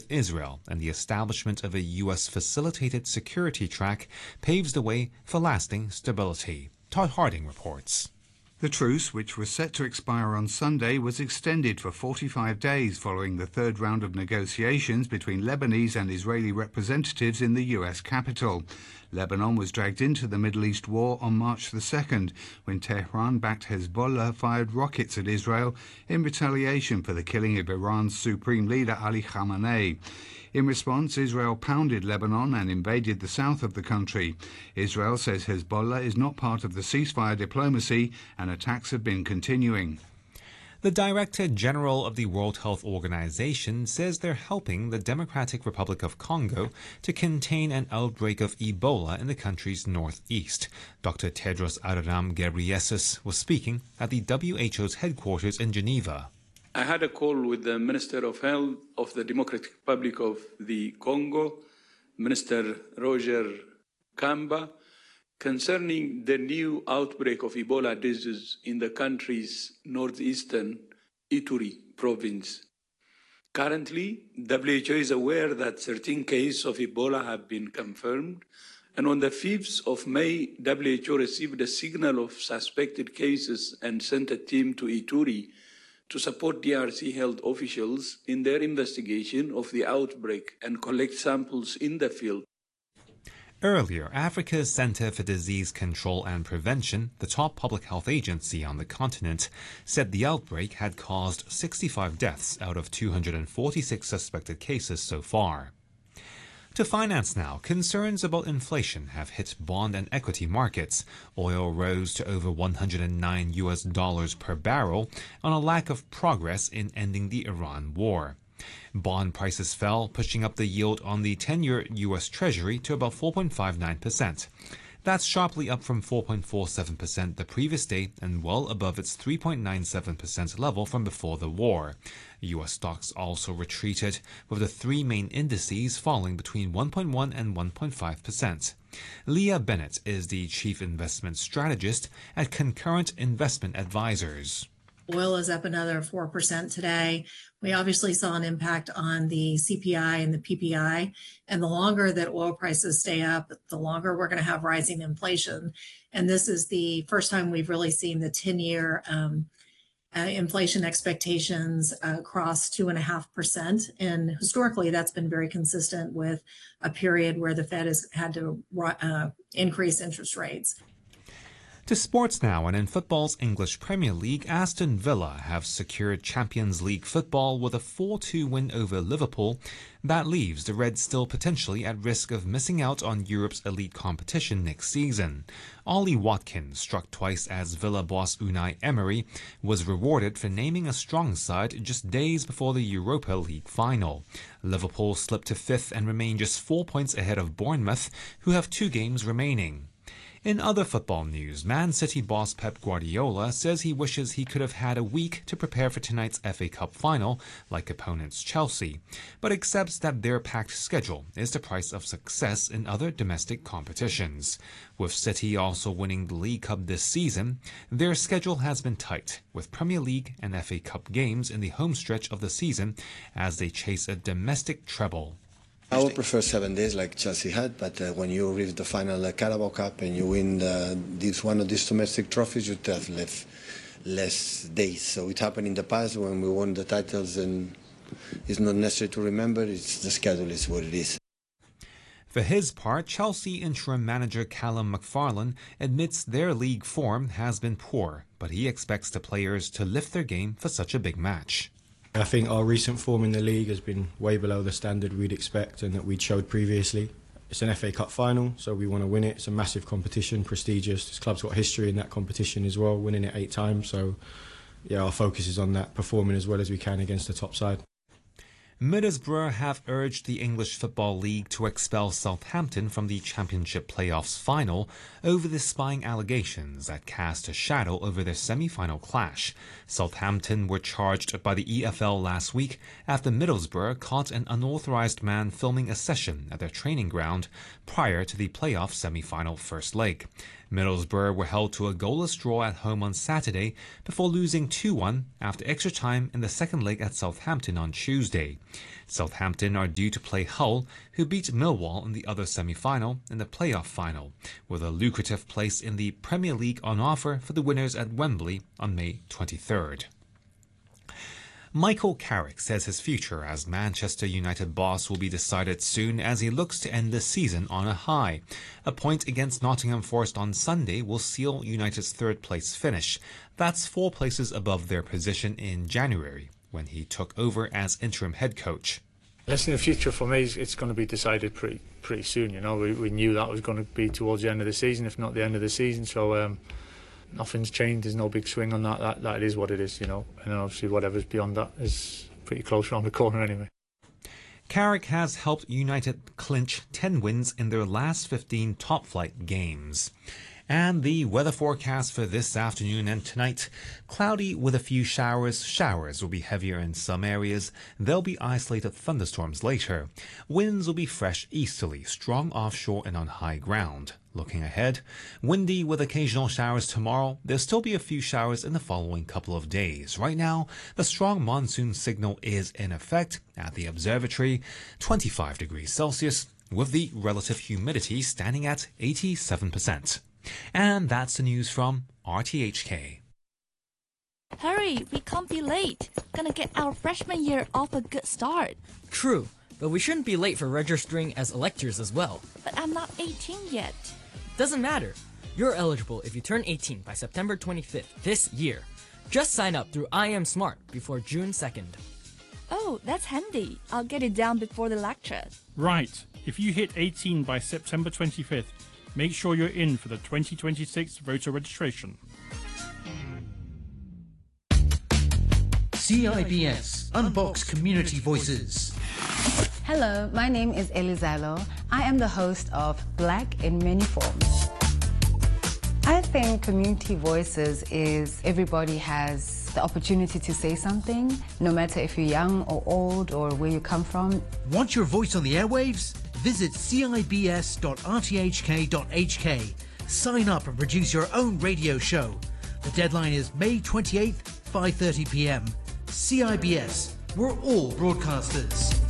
with Israel, and the establishment of a U.S.-facilitated security track paves the way for lasting stability. Todd Harding reports. The truce, which was set to expire on Sunday, was extended for 45 days following the third round of negotiations between Lebanese and Israeli representatives in the U.S. capital. Lebanon was dragged into the Middle East war on March the 2nd, when Tehran-backed Hezbollah fired rockets at Israel in retaliation for the killing of Iran's supreme leader Ali Khamenei. In response, Israel pounded Lebanon and invaded the south of the country. Israel says Hezbollah is not part of the ceasefire diplomacy and attacks have been continuing. The Director General of the World Health Organization says they're helping the Democratic Republic of Congo to contain an outbreak of Ebola in the country's northeast. Dr. Tedros Adhanom Ghebreyesus was speaking at the WHO's headquarters in Geneva. I had a call with the Minister of Health of the Democratic Republic of the Congo, Minister Roger Kamba, concerning the new outbreak of Ebola disease in the country's northeastern Ituri province. Currently, WHO is aware that 13 cases of Ebola have been confirmed, and on the 5th of May, WHO received a signal of suspected cases and sent a team to Ituri to support DRC health officials in their investigation of the outbreak and collect samples in the field. Earlier, Africa's Center for Disease Control and Prevention, the top public health agency on the continent, said the outbreak had caused 65 deaths out of 246 suspected cases so far. To finance now, concerns about inflation have hit bond and equity markets. Oil rose to over $109 per barrel on a lack of progress in ending the Iran war. Bond prices fell, pushing up the yield on the 10-year U.S. Treasury to about 4.59%. That's sharply up from 4.47% the previous day and well above its 3.97% level from before the war. U.S. stocks also retreated, with the three main indices falling between 1.1 and 1.5%. Leah Bennett is the chief investment strategist at Concurrent Investment Advisors. Oil is up another 4% today. We obviously saw an impact on the CPI and the PPI. And the longer that oil prices stay up, the longer we're going to have rising inflation. And this is the first time we've really seen the 10-year inflation expectations cross 2.5%. And historically, that's been very consistent with a period where the Fed has had to increase interest rates. To sports now, and in football's English Premier League, Aston Villa have secured Champions League football with a 4-2 win over Liverpool. That leaves the Reds still potentially at risk of missing out on Europe's elite competition next season. Ollie Watkins, struck twice as Villa boss Unai Emery, was rewarded for naming a strong side just days before the Europa League final. Liverpool slipped to fifth and remain just 4 points ahead of Bournemouth, who have 2 games remaining. In other football news, Man City boss Pep Guardiola says he wishes he could have had a week to prepare for tonight's FA Cup final, like opponents Chelsea, but accepts that their packed schedule is the price of success in other domestic competitions. With City also winning the League Cup this season, their schedule has been tight, with Premier League and FA Cup games in the home stretch of the season as they chase a domestic treble. I would prefer 7 days like Chelsea had, but when you reach the final Carabao Cup and you win one of these domestic trophies, you have less days. So it happened in the past when we won the titles, and it's not necessary to remember, the schedule is what it is. For his part, Chelsea interim manager Callum McFarlane admits their league form has been poor, but he expects the players to lift their game for such a big match. I think our recent form in the league has been way below the standard we'd expect and that we'd showed previously. It's an FA Cup final, so we want to win it. It's a massive competition, prestigious. This club's got history in that competition as well, winning it 8 times. So, yeah, our focus is on that, performing as well as we can against the top side. Middlesbrough have urged the English Football League to expel Southampton from the Championship playoffs final over the spying allegations that cast a shadow over their semi-final clash. Southampton were charged by the EFL last week after Middlesbrough caught an unauthorized man filming a session at their training ground prior to the playoff semi-final first leg. Middlesbrough were held to a goalless draw at home on Saturday before losing 2-1 after extra time in the second leg at Southampton on Tuesday. Southampton are due to play Hull, who beat Millwall in the other semi-final in the playoff final, with a lucrative place in the Premier League on offer for the winners at Wembley on May 23rd. Michael Carrick says his future as Manchester United boss will be decided soon as he looks to end the season on a high. A point against Nottingham Forest on Sunday will seal United's third-place finish. That's 4 places above their position in January, when he took over as interim head coach. Listen, the future for me, it's going to be decided pretty soon. You know, we knew that was going to be towards the end of the season, if not the end of the season. So nothing's changed. There's no big swing on that. That is what it is, you know. And then obviously whatever's beyond that is pretty close around the corner anyway. Carrick has helped United clinch 10 wins in their last 15 top-flight games. And the weather forecast for this afternoon and tonight: cloudy with a few showers. Showers will be heavier in some areas. There'll be isolated thunderstorms later. Winds will be fresh easterly, strong offshore and on high ground. Looking ahead, windy with occasional showers tomorrow. There'll still be a few showers in the following couple of days. Right now, the strong monsoon signal is in effect at the observatory, 25 degrees Celsius, with the relative humidity standing at 87%. And that's the news from RTHK. Hurry, we can't be late. Gonna get our freshman year off a good start. True, but we shouldn't be late for registering as electors as well. But I'm not 18 yet. Doesn't matter. You're eligible if you turn 18 by September 25th this year. Just sign up through IM Smart before June 2nd. Oh, that's handy. I'll get it down before the lecture. Right. If you hit 18 by September 25th, make sure you're in for the 2026 voter registration. CIBS Unbox Community Voices. Hello, my name is Elizalo. I am the host of Black in Many Forms. I think Community Voices is everybody has the opportunity to say something, no matter if you're young or old or where you come from. Want your voice on the airwaves? Visit cibs.rthk.hk. Sign up and produce your own radio show. The deadline is May 28th, 5:30 p.m. CIBS, we're all broadcasters.